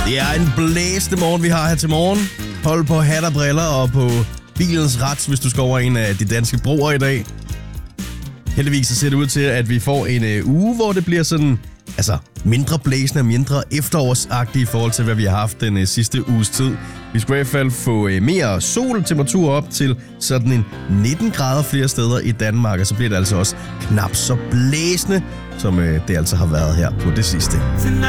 Det er en blæsende morgen, vi har her til morgen. Hold på hat og briller og på bilens ret, hvis du skal over en af de danske broer i dag. Heldigvis så ser det ud til, at vi får en uge, hvor det bliver sådan mindre blæsende og mindre efterårsagtigt i forhold til, hvad vi har haft den sidste uges tid. Vi skal i hvert fald få mere soltemperatur op til sådan en 19 grader flere steder i Danmark, og så bliver det altså også knap så blæsende, som det altså har været her på det sidste.